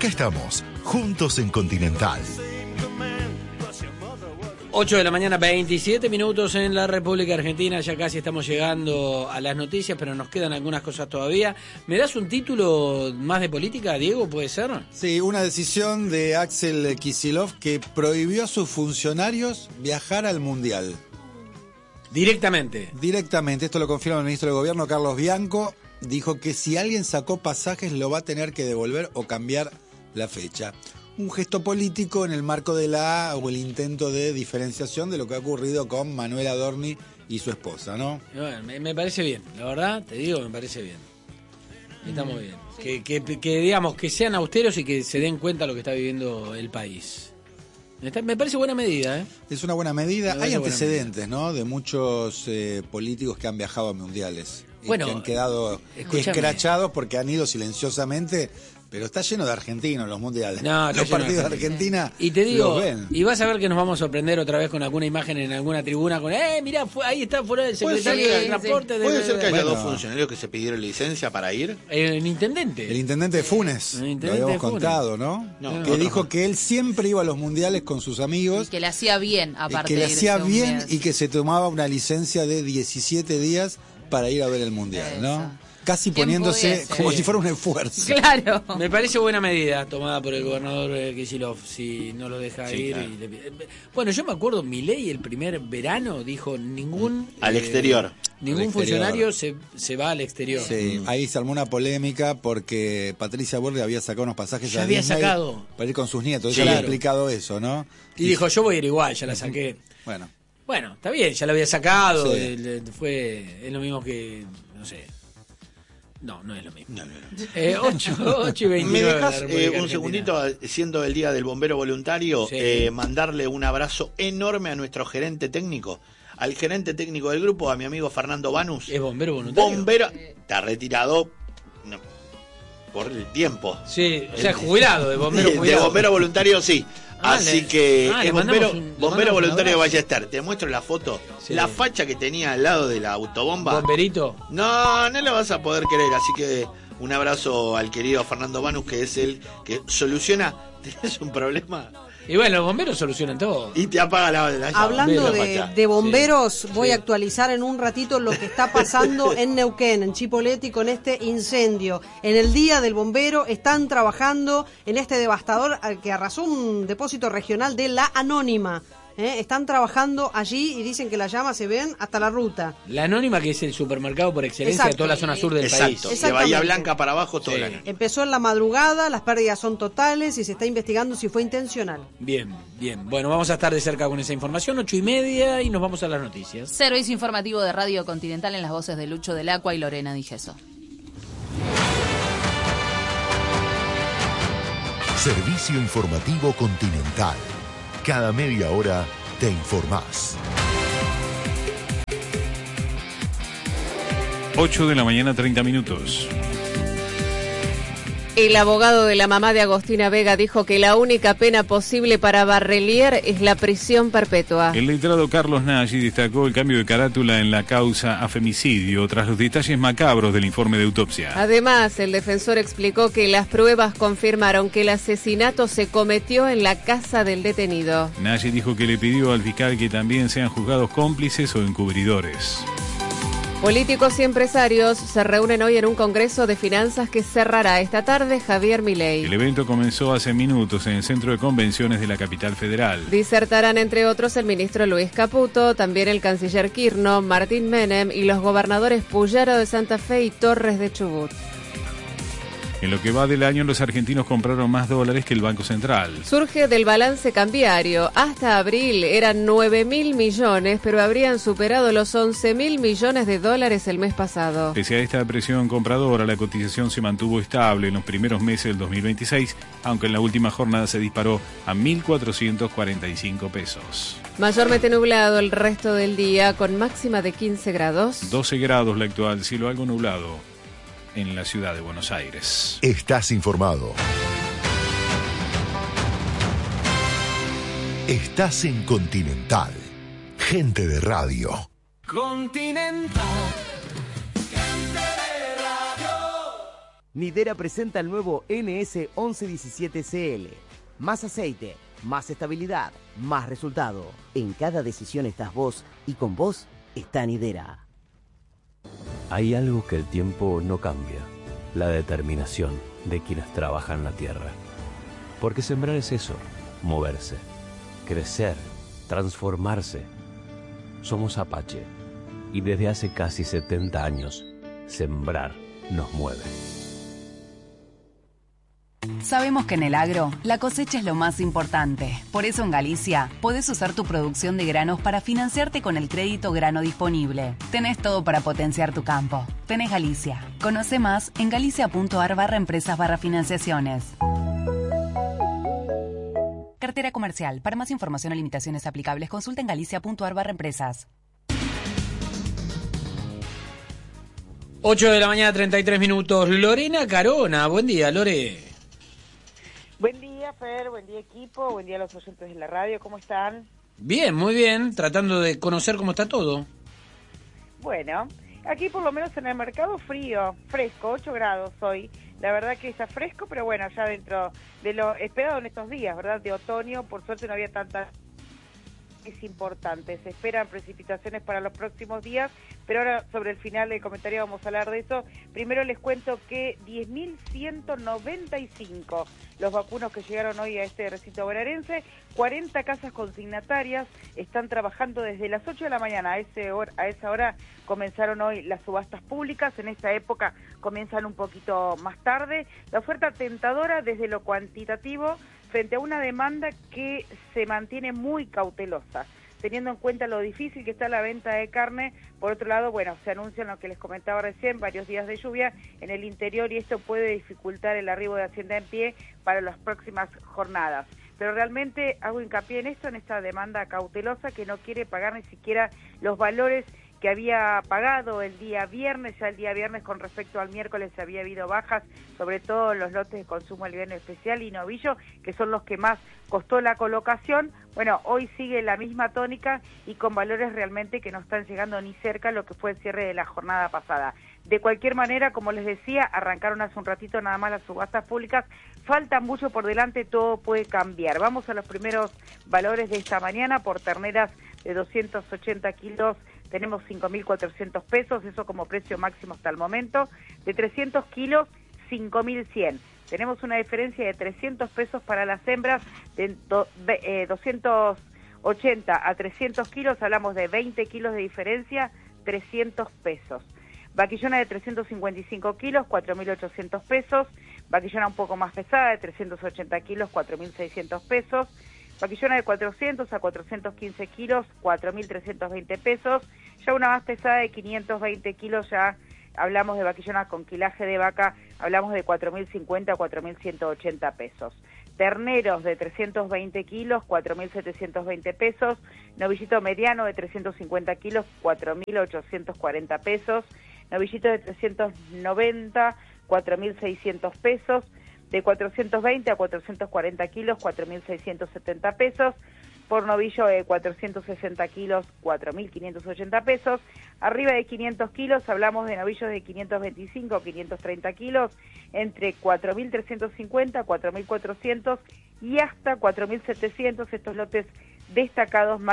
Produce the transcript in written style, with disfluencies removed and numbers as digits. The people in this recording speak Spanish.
Acá estamos, juntos en Continental. 8 de la mañana, 27 minutos en la República Argentina. Ya casi estamos llegando a las noticias, pero nos quedan algunas cosas todavía. ¿Me das un título más de política, Diego? ¿Puede ser? Sí, una decisión de Axel Kicillof que prohibió a sus funcionarios viajar al Mundial. Directamente. Directamente, esto lo confirma el ministro de Gobierno, Carlos Bianco. Dijo que si alguien sacó pasajes lo va a tener que devolver o cambiar la fecha. Un gesto político en el marco de o el intento de diferenciación de lo que ha ocurrido con Manuel Adorni y su esposa, ¿no? Bueno, me parece bien, la verdad, te digo, me parece bien. Está muy bien. Sí. Que digamos, que sean austeros y que se den cuenta de lo que está viviendo el país. Me parece buena medida, ¿eh? Es una buena medida. Hay antecedentes, ¿no? De muchos políticos que han viajado a mundiales. Bueno, que han quedado escrachados porque han ido silenciosamente. Pero está lleno de argentinos los mundiales. No, los partidos de Argentina y te digo, los ven. Y vas a ver que nos vamos a sorprender otra vez con alguna imagen en alguna tribuna con mirá, ahí está fuera el secretario de transporte. ¿Puede ser que haya dos funcionarios que se pidieron licencia para ir? El intendente. El intendente de Funes, lo habíamos contado, ¿no? Que dijo que él siempre iba a los mundiales con sus amigos. Y que le hacía bien, aparte que le hacía bien y que se tomaba una licencia de 17 días para ir a ver el mundial, ¿no? Casi poniéndose como si fuera un esfuerzo. Claro. Me parece buena medida tomada por el gobernador Kicillof, si no lo deja ir. Claro. Bueno, yo me acuerdo, Milei el primer verano dijo ningún... al exterior. Ningún funcionario se va al exterior. Sí, ahí se armó una polémica porque Patricia Bullrich había sacado unos pasajes ya había sacado para ir con sus nietos. Ella había explicado eso, ¿no? Y dijo, yo voy a ir igual, ya la saqué. Bueno, está bien, ya la había sacado. Sí. Es lo mismo que, no sé... No es lo mismo. 8 y 29. ¿Me dejas un segundito, siendo el día del bombero voluntario, mandarle un abrazo enorme a nuestro gerente técnico, al gerente técnico del grupo, a mi amigo Fernando Banus? ¿Es bombero voluntario? Bombero, está retirado por el tiempo. Sí, o sea, jubilado, de bombero jubilado. De bombero voluntario, sí. Así que es bombero voluntario de Ballester. Te muestro la foto. Sí. La facha que tenía al lado de la autobomba. ¿Bomberito? No la vas a poder creer. Así que un abrazo al querido Fernando Banus, que es el que soluciona. ¿Tenés un problema? Y bueno, los bomberos solucionan todo. Y te apaga la llave. Hablando de bomberos, voy a actualizar en un ratito lo que está pasando en Neuquén, en Chipoleti, con este incendio. En el Día del Bombero están trabajando en este devastador que arrasó un depósito regional de La Anónima. Están trabajando allí y dicen que las llamas se ven hasta la ruta. La Anónima, que es el supermercado por excelencia de toda la zona sur del país. De Bahía Blanca para abajo, todo el año. Empezó en la madrugada, las pérdidas son totales y se está investigando si fue intencional. Bien. Bueno, vamos a estar de cerca con esa información, 8:30, y nos vamos a las noticias. Servicio informativo de Radio Continental en las voces de Lucho del Acua y Lorena Digeso. Servicio informativo Continental. Cada media hora te informás. 8 de la mañana, 30 minutos. El abogado de la mamá de Agostina Vega dijo que la única pena posible para Barrelier es la prisión perpetua. El letrado Carlos Nagy destacó el cambio de carátula en la causa a femicidio tras los detalles macabros del informe de autopsia. Además, el defensor explicó que las pruebas confirmaron que el asesinato se cometió en la casa del detenido. Nagy dijo que le pidió al fiscal que también sean juzgados cómplices o encubridores. Políticos y empresarios se reúnen hoy en un congreso de finanzas que cerrará esta tarde Javier Milei. El evento comenzó hace minutos en el Centro de Convenciones de la capital federal. Disertarán entre otros el ministro Luis Caputo, también el canciller Kirchner, Martín Menem y los gobernadores Puyaro de Santa Fe y Torres de Chubut. En lo que va del año, los argentinos compraron más dólares que el Banco Central. Surge del balance cambiario. Hasta abril eran 9.000 millones, pero habrían superado los 11.000 millones de dólares el mes pasado. Pese a esta presión compradora, la cotización se mantuvo estable en los primeros meses del 2026, aunque en la última jornada se disparó a 1.445 pesos. Mayormente nublado el resto del día, con máxima de 15 grados. 12 grados la actual, cielo algo nublado en la ciudad de Buenos Aires. Estás informado. Estás en Continental. Gente de radio. Continental. Nidera presenta el nuevo NS 1117CL. Más aceite, más estabilidad, más resultado. En cada decisión estás vos y con vos está Nidera. Hay algo que el tiempo no cambia, la determinación de quienes trabajan la tierra. Porque sembrar es eso, moverse, crecer, transformarse. Somos Apache y desde hace casi 70 años, sembrar nos mueve. Sabemos que en el agro, la cosecha es lo más importante. Por eso en Galicia, podés usar tu producción de granos para financiarte con el crédito grano disponible. Tenés todo para potenciar tu campo. Tenés Galicia. Conoce más en galicia.ar/empresas/financiaciones. Cartera comercial. Para más información o limitaciones aplicables, consulta en galicia.ar/empresas. 8 de la mañana, 33 minutos. Lorena Carona, buen día, Lore. Buen día, Fer, buen día, equipo, buen día a los oyentes de la radio, ¿cómo están? Bien, muy bien, tratando de conocer cómo está todo. Bueno, aquí por lo menos en el mercado frío, fresco, 8 grados hoy. La verdad que está fresco, pero bueno, ya dentro de lo esperado en estos días, ¿verdad? De otoño, por suerte no había tantas... Es importante, se esperan precipitaciones para los próximos días, pero ahora sobre el final del comentario vamos a hablar de eso. Primero les cuento que 10.195 los vacunos que llegaron hoy a este recinto bonaerense, 40 casas consignatarias están trabajando desde las 8 de la mañana, a esa hora comenzaron hoy las subastas públicas, en esta época comienzan un poquito más tarde. La oferta tentadora desde lo cuantitativo frente a una demanda que se mantiene muy cautelosa, teniendo en cuenta lo difícil que está la venta de carne. Por otro lado, bueno, se anuncian lo que les comentaba recién, varios días de lluvia en el interior y esto puede dificultar el arribo de Hacienda en Pie para las próximas jornadas. Pero realmente hago hincapié en esto, en esta demanda cautelosa que no quiere pagar ni siquiera los valores que había pagado el día viernes. Ya el día viernes con respecto al miércoles había habido bajas, sobre todo en los lotes de consumo del viernes especial y novillo, que son los que más costó la colocación. Bueno, hoy sigue la misma tónica y con valores realmente que no están llegando ni cerca a lo que fue el cierre de la jornada pasada. De cualquier manera, como les decía, arrancaron hace un ratito nada más las subastas públicas, falta mucho por delante, todo puede cambiar. Vamos a los primeros valores de esta mañana. Por terneras de 280 kilos tenemos 5.400 pesos, eso como precio máximo hasta el momento. De 300 kilos, 5.100. Tenemos una diferencia de 300 pesos para las hembras, de 280 a 300 kilos, hablamos de 20 kilos de diferencia, 300 pesos. Vaquillona de 355 kilos, 4.800 pesos. Vaquillona un poco más pesada, de 380 kilos, 4.600 pesos. Vaquillona de 400 a 415 kilos, 4.320 pesos. Ya una más pesada de 520 kilos, ya hablamos de vaquillona con quilaje de vaca, hablamos de 4.050 a 4.180 pesos. Terneros de 320 kilos, 4.720 pesos. Novillito mediano de 350 kilos, 4.840 pesos. Novillito de 390, 4.600 pesos. De 420 a 440 kilos, 4.670 pesos. Por novillo de 460 kilos, 4.580 pesos. Arriba de 500 kilos, hablamos de novillos de 525, 530 kilos, entre 4.350, 4.400 y hasta 4.700, estos lotes destacados más